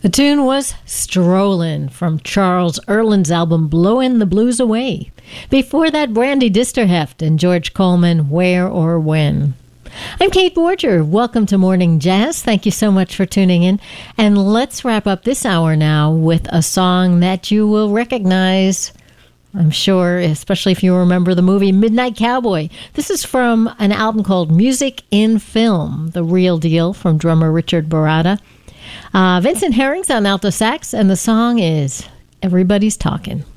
The tune was Strollin' from Charles Erlin's album Blowin' the Blues Away. Before that, Brandy Disterheft and George Coleman, Where or When. I'm Kate Borger. Welcome to Morning Jazz. Thank you so much for tuning in. And let's wrap up this hour now with a song that you will recognize, I'm sure, especially if you remember the movie Midnight Cowboy. This is from an album called Music in Film, The Real Deal, from drummer Richard Baratta. Vincent Herring's on alto sax, and the song is Everybody's Talking.